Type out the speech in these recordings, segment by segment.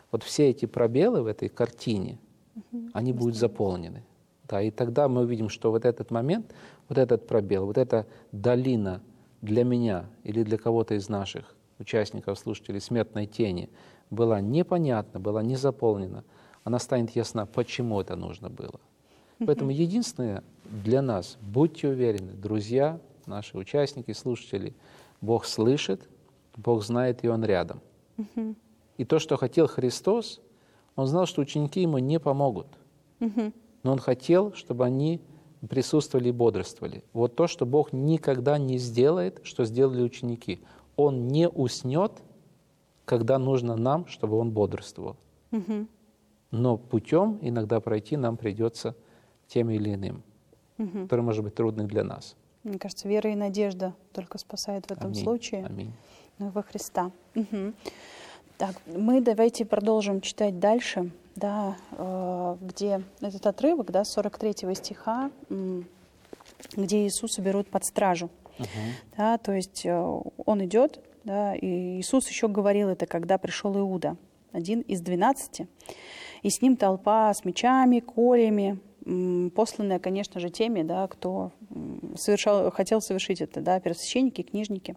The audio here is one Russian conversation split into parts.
вот все эти пробелы в этой картине, они будут заполнены. Да, и тогда мы увидим, что вот этот момент, вот этот пробел, вот эта долина для меня или для кого-то из наших участников, слушателей смертной тени была непонятна, была не заполнена, она станет ясна, почему это нужно было. Поэтому единственное для нас, будьте уверены, друзья, наши участники, слушатели, Бог слышит, Бог знает, и Он рядом. И то, что хотел Христос, Он знал, что ученики Ему не помогут. Но Он хотел, чтобы они присутствовали и бодрствовали. Вот то, что Бог никогда не сделает, что сделали ученики. Он не уснет, когда нужно нам, чтобы Он бодрствовал. Но путем иногда пройти нам придется тем или иным, который может быть трудный для нас. Мне кажется, вера и надежда только спасает в этом случае. Аминь. Во Христа. Так, мы давайте продолжим читать дальше, да, где этот отрывок, да, 43 стиха, где Иисуса берут под стражу. Да, то есть Он идет, да, и Иисус еще говорил это, когда пришел Иуда, один из 12, и с ним толпа с мечами, кольями, посланная, конечно же, теми, да, кто хотел совершить это, да, первосвященники, книжники.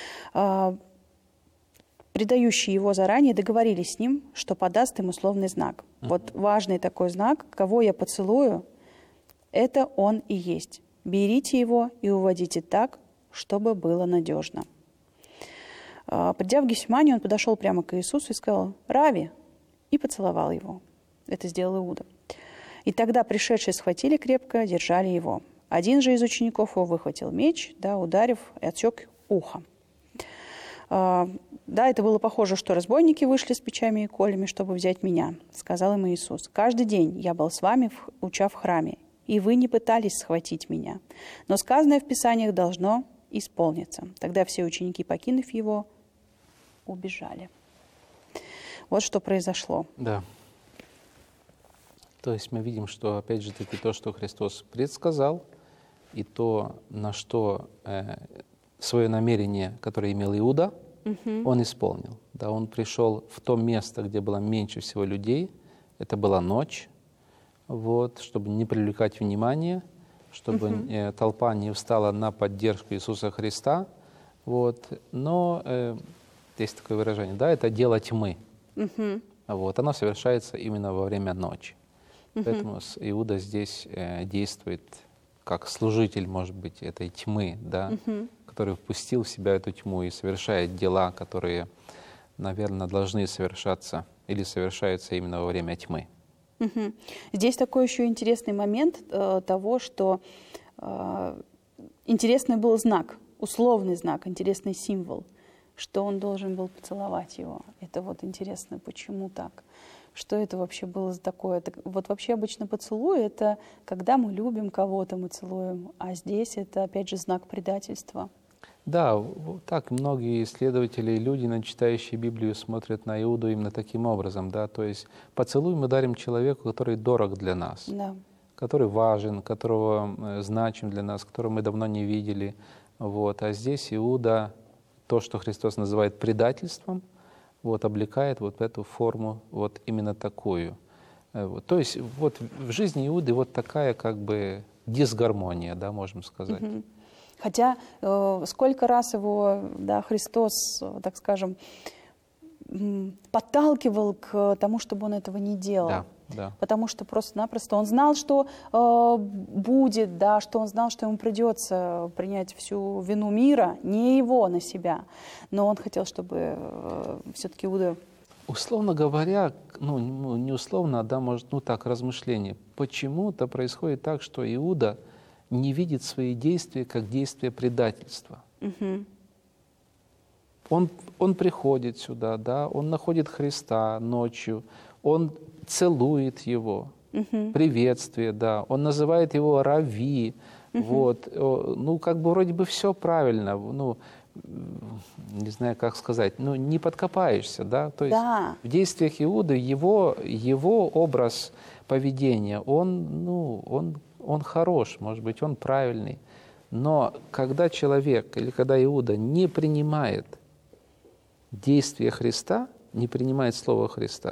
Предающие его заранее договорились с ним, что подаст им условный знак. Вот важный такой знак: кого я поцелую, это он и есть. Берите его и уводите так, чтобы было надежно. Придя в Гефсиманию, он подошел прямо к Иисусу и сказал: «Рави!» и поцеловал его. Это сделал Иуда. И тогда пришедшие схватили крепко, держали его. Один же из учеников его выхватил меч, да, ударив, и отсек ухо. Да, это было похоже, что разбойники вышли с мечами и колями, чтобы взять меня, сказал им Иисус. Каждый день я был с вами, уча в храме, и вы не пытались схватить меня. Но сказанное в Писаниях должно исполниться. Тогда все ученики, покинув его, убежали. Вот что произошло. Да. То есть мы видим, что, опять же таки, то, что Христос предсказал, и то, на что свое намерение, которое имел Иуда, он исполнил. Да, он пришел в то место, где было меньше всего людей. Это была ночь, вот, чтобы не привлекать внимание, чтобы толпа не встала на поддержку Иисуса Христа. Вот. Но есть такое выражение, да, это дело тьмы. Вот, оно совершается именно во время ночи. Поэтому Иуда здесь действует как служитель, может быть, этой тьмы, да, который впустил в себя эту тьму и совершает дела, которые, наверное, должны совершаться или совершаются именно во время тьмы. Здесь такой еще интересный момент того, что интересный был знак, условный знак, интересный символ, что он должен был поцеловать его. Это вот интересно, почему так? Что это вообще было за такое? Вот вообще обычно поцелуй — это когда мы любим кого-то, мы целуем, а здесь это, опять же, знак предательства. Да, вот так многие исследователи и люди, читающие Библию, смотрят на Иуду именно таким образом. Да? То есть поцелуй мы дарим человеку, который дорог для нас, да, который важен, которого значим для нас, которого мы давно не видели. Вот. А здесь Иуда, то, что Христос называет предательством, вот, облекает вот эту форму, вот именно такую. Вот. То есть вот в жизни Иуды вот такая как бы дисгармония, да, можем сказать. Хотя сколько раз его, да, Христос, так скажем, подталкивал к тому, чтобы он этого не делал. Да, да. Потому что просто-напросто он знал, что будет, да, что он знал, что ему придется принять всю вину мира, не его на себя. Но он хотел, чтобы все-таки Иуда... Условно говоря, не условно, да, может, так, размышление. Почему-то происходит так, что Иуда не видит свои действия как действия предательства. Он приходит сюда, да, он находит Христа ночью, он целует его, приветствие, да, он называет его Рави, вот, как бы вроде бы все правильно, не знаю, как сказать, не подкопаешься, да, то есть в действиях Иуды его образ поведения, он хорош, может быть, он правильный, но когда человек или когда Иуда не принимает действия Христа, не принимает Слово Христа,